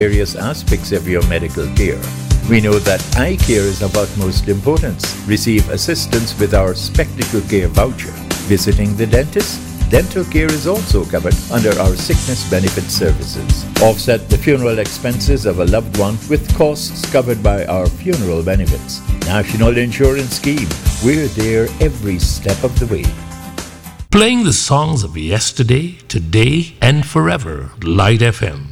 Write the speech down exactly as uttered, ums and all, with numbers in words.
various aspects of your medical care. We know that eye care is of utmost importance. Receive assistance with our Spectacle Care voucher. Visiting the dentist? Dental care is also covered under our sickness benefit services. Offset the funeral expenses of a loved one with costs covered by our funeral benefits. National Insurance Scheme. We're there every step of the way. Playing the songs of yesterday, today, and forever. Light F M.